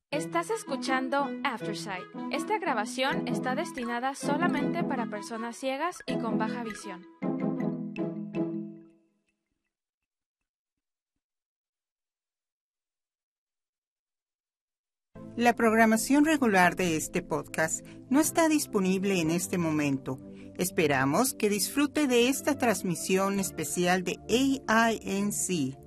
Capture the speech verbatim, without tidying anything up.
Estás escuchando Aftersight. Esta grabación está destinada solamente para personas ciegas y con baja visión. La programación regular de este podcast no está disponible en este momento. Esperamos que disfrute de esta transmisión especial de A I N C.